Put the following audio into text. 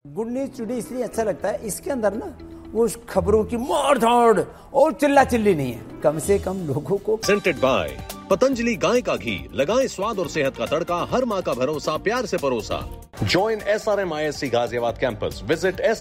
Good news today इसलिए अच्छा लगता है, इसके अंदर ना वो खबरों की मार धाड़ और चिल्ला चिल्ली नहीं है, कम से कम लोगों को। प्रेजेंटेड बाय पतंजलि गाय का घी, लगाएं स्वाद और सेहत का तड़का, हर माह का भरोसा, प्यार से परोसा। Join SRM ISC Ghaziabad campus. Visit